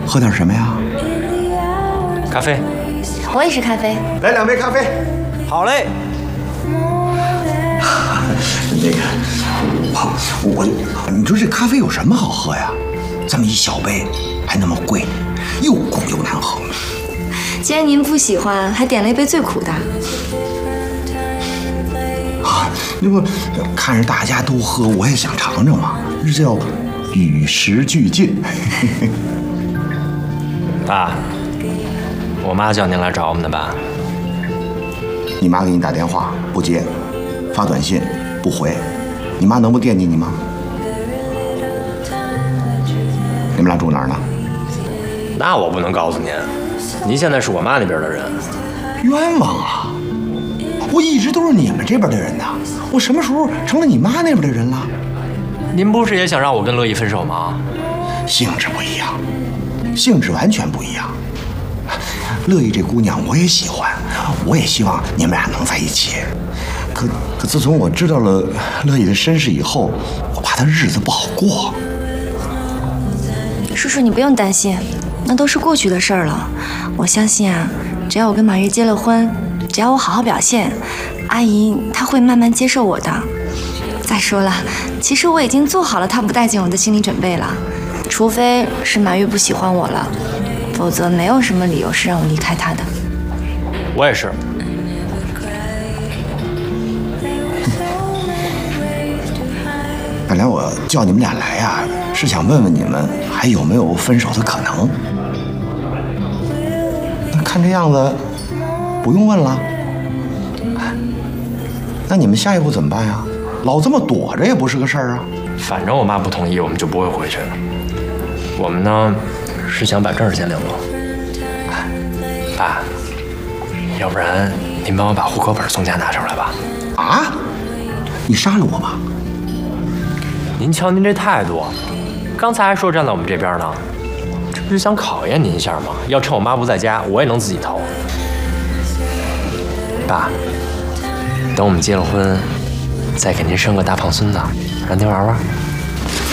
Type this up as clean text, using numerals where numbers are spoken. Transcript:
喝点什么呀？ 咖啡。 我也是咖啡。 来2杯咖啡。 好嘞。 那个，你说这咖啡有什么好喝呀？这么一小杯，还那么贵，又苦又难喝。 既然您不喜欢，还点了一杯最苦的。 啊，那不看着大家都喝，我也想尝尝嘛。这叫与时俱进。 爸，我妈叫您来找我们的吧？ 你妈给你打电话不接，发短信不回，你妈能不惦记你吗？你们俩住哪儿呢？ 那我不能告诉您，您现在是我妈那边的人。 冤枉啊！我一直都是你们这边的人呐，我什么时候成了你妈那边的人了？ 您不是也想让我跟乐意分手吗？ 性质不一样，性质完全不一样。乐意这姑娘我也喜欢，我也希望你们俩能在一起。可自从我知道了乐意的身世以后，我怕她日子不好过。 叔叔，你不用担心，那都是过去的事儿了。我相信啊，只要我跟马月结了婚，只要我好好表现，阿姨她会慢慢接受我的。再说了，其实我已经做好了她不待见我的心理准备了，除非是马月不喜欢我了，否则没有什么理由是让我离开她的。 我也是。 本来我叫你们俩来呀，是想问问你们还有没有分手的可能。那看这样子，不用问了。那你们下一步怎么办呀？老这么躲着也不是个事儿啊。 反正我妈不同意，我们就不会回去。我们呢，是想把证先领了。爸，要不然您帮我把户口本从家拿出来吧。 啊？你杀了我吧？ 您瞧您这态度，刚才还说站在我们这边呢，这不是想考验您一下吗？要趁我妈不在家，我也能自己投。爸，等我们结了婚，再给您生个大胖孙子，让您玩玩。